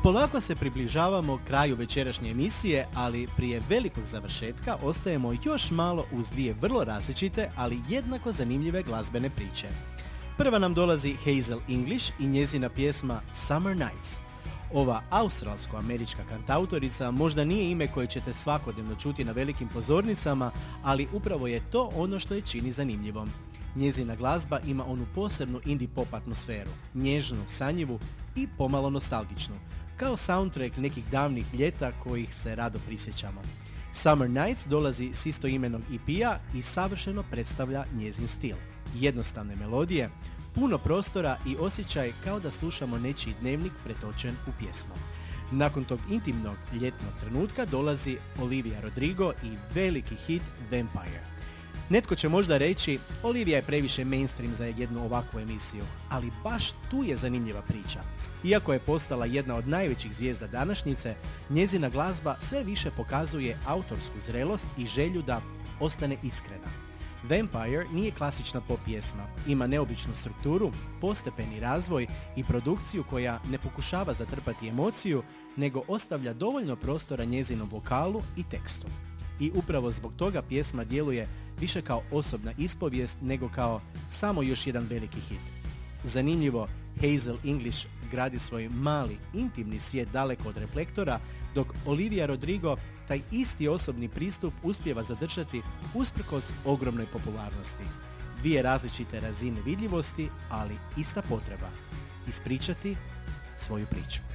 Polako se približavamo kraju večerašnje emisije, ali prije velikog završetka ostajemo još malo uz dvije vrlo različite, ali jednako zanimljive glazbene priče. Prva nam dolazi Hazel English i njezina pjesma Summer Nights. Ova australsko-američka kantautorica možda nije ime koje ćete svakodnevno čuti na velikim pozornicama, ali upravo je to ono što je čini zanimljivom. Njezina glazba ima onu posebnu indie pop atmosferu, nježnu, sanjivu i pomalo nostalgičnu, kao soundtrack nekih davnih ljeta kojih se rado prisjećamo. Summer Nights dolazi s istoimenog EP-a i savršeno predstavlja njezin stil. Jednostavne melodije, puno prostora i osjećaj kao da slušamo nečiji dnevnik pretočen u pjesmu. Nakon tog intimnog ljetnog trenutka dolazi Olivia Rodrigo i veliki hit Vampire. Netko će možda reći, Olivia je previše mainstream za jednu ovakvu emisiju, ali baš tu je zanimljiva priča. Iako je postala jedna od najvećih zvijezda današnjice, njezina glazba sve više pokazuje autorsku zrelost i želju da ostane iskrena. Vampire nije klasična pop pjesma, ima neobičnu strukturu, postepeni razvoj i produkciju koja ne pokušava zatrpati emociju, nego ostavlja dovoljno prostora njezinom vokalu i tekstu. I upravo zbog toga pjesma djeluje više kao osobna ispovijest nego kao samo još jedan veliki hit. Zanimljivo, Hazel English gradi svoj mali, intimni svijet daleko od reflektora, dok Olivia Rodrigo taj isti osobni pristup uspijeva zadržati usprkos ogromnoj popularnosti. Dvije različite razine vidljivosti, ali ista potreba. Ispričati svoju priču.